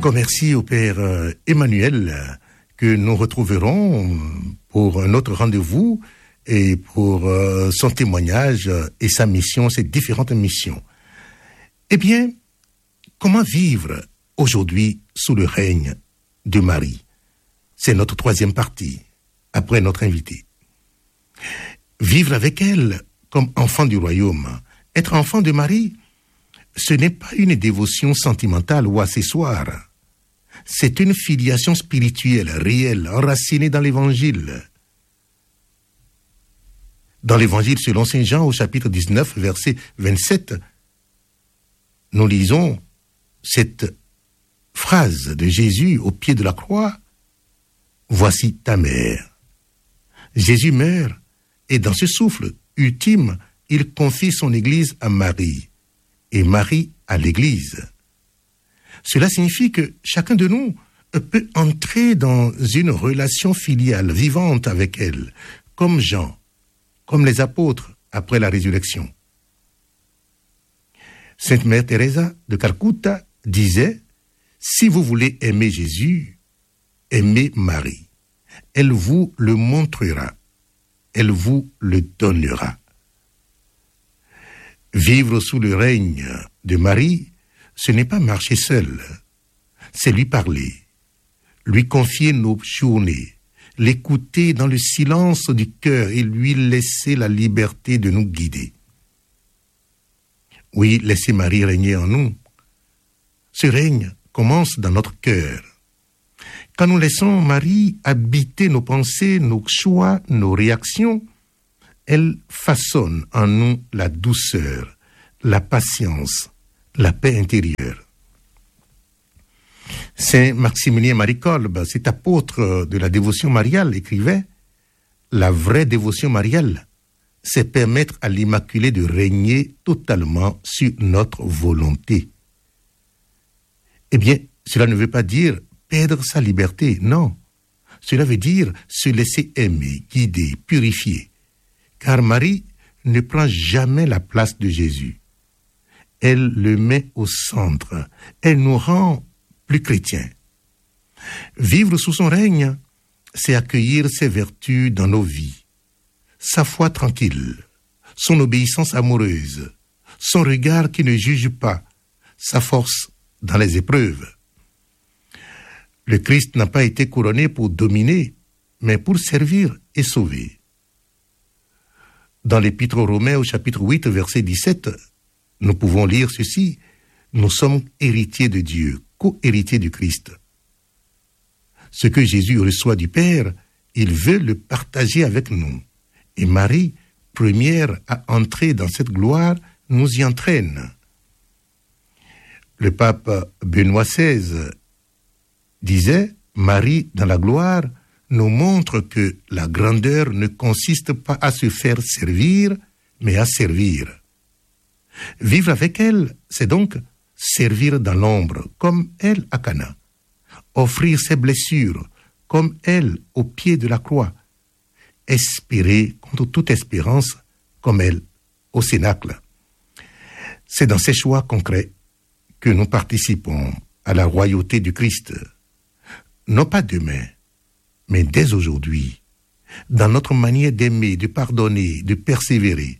Encore merci au Père Emmanuel que nous retrouverons pour un autre rendez-vous et pour son témoignage et sa mission, ses différentes missions. Eh bien, comment vivre aujourd'hui sous le règne de Marie? C'est notre troisième partie, après notre invité. Vivre avec elle comme enfant du royaume. Être enfant de Marie, ce n'est pas une dévotion sentimentale ou accessoire. C'est une filiation spirituelle, réelle, enracinée dans l'Évangile. Dans l'Évangile selon Saint Jean, au chapitre 19, verset 27, nous lisons cette phrase de Jésus au pied de la croix. « Voici ta mère ». Jésus meurt et dans ce souffle ultime, il confie son Église à Marie et Marie à l'Église. Cela signifie que chacun de nous peut entrer dans une relation filiale vivante avec elle, comme Jean, comme les apôtres après la résurrection. Sainte Mère Teresa de Calcutta disait « Si vous voulez aimer Jésus, aimez Marie. Elle vous le montrera. Elle vous le donnera. » Vivre sous le règne de Marie, ce n'est pas marcher seul. C'est lui parler, lui confier nos journées, l'écouter dans le silence du cœur et lui laisser la liberté de nous guider. Oui, laisser Marie régner en nous. Ce règne commence dans notre cœur. Quand nous laissons Marie habiter nos pensées, nos choix, nos réactions, elle façonne en nous la douceur, la patience, la paix intérieure. Saint Maximilien Marie Kolb, cet apôtre de la dévotion mariale, écrivait « La vraie dévotion mariale, c'est permettre à l'Immaculée de régner totalement sur notre volonté. » Eh bien, cela ne veut pas dire perdre sa liberté, non. Cela veut dire se laisser aimer, guider, purifier. Car Marie ne prend jamais la place de Jésus. Elle le met au centre. Elle nous rend plus chrétiens. Vivre sous son règne, c'est accueillir ses vertus dans nos vies. Sa foi tranquille, son obéissance amoureuse, son regard qui ne juge pas, sa force dans les épreuves. Le Christ n'a pas été couronné pour dominer, mais pour servir et sauver. Dans l'Épître aux Romains, au chapitre 8, verset 17, nous pouvons lire ceci. Nous sommes héritiers de Dieu, co-héritiers du Christ. Ce que Jésus reçoit du Père, il veut le partager avec nous. Et Marie, première à entrer dans cette gloire, nous y entraîne. Le pape Benoît XVI disait, Marie dans la gloire nous montre que la grandeur ne consiste pas à se faire servir, mais à servir. Vivre avec elle, c'est donc servir dans l'ombre, comme elle à Cana. Offrir ses blessures, comme elle au pied de la croix. Espérer contre toute espérance, comme elle au Cénacle. C'est dans ces choix concrets que nous participons à la royauté du Christ. Non pas demain, mais dès aujourd'hui, dans notre manière d'aimer, de pardonner, de persévérer.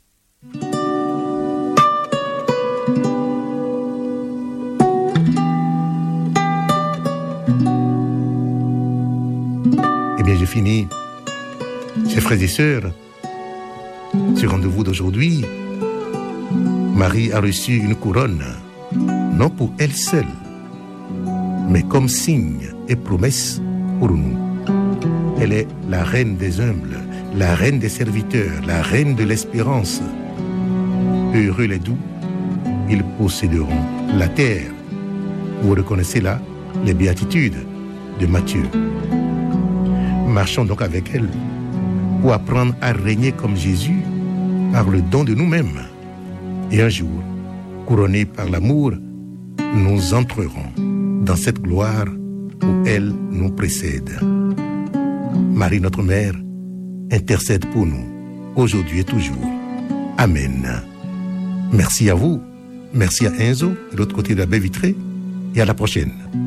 Eh bien, je finis, chers frères et sœurs, ce rendez-vous d'aujourd'hui. Marie a reçu une couronne, non pour elle seule, mais comme signe et promesse pour nous. Elle est la reine des humbles, la reine des serviteurs, la reine de l'espérance. Heureux les doux, ils posséderont la terre. Vous reconnaissez là les béatitudes de Matthieu. Marchons donc avec elle pour apprendre à régner comme Jésus par le don de nous-mêmes. Et un jour, couronnés par l'amour, nous entrerons dans cette gloire où elle nous précède. Marie, notre Mère, intercède pour nous, aujourd'hui et toujours. Amen. Merci à vous, merci à Enzo, de l'autre côté de la baie vitrée, et à la prochaine.